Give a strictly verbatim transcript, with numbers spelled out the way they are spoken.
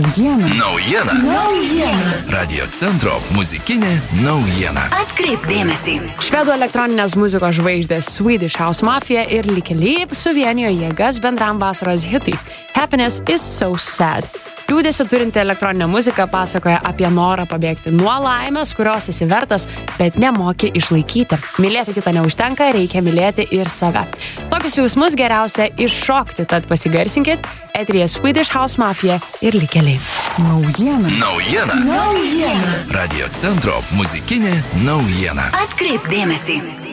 Naujiena. Naujiena. Naujiena. Radio centro muzikinė naujiena. Atkreipk dėmesį. Švedų elektroninės muzikos žvaigždės Swedish House Mafia ir Likely suvienijo jėgas bendram vasaros hitui Happiness is so sad. Liūdėsio turinti elektroninė muzika pasakoja apie norą pabėgti nuo laimės, kurios esi vertas, bet nemoki išlaikyti. Mylėti kitą neužtenka, reikia mylėti ir save. Tokius jausmus geriausia iššokti, tad pasigarsinkit. Eteryje Swedish House Mafia ir Likely. Naujiena. Naujiena. Naujiena. Radio centro muzikinė naujiena. Atkreipk dėmesį.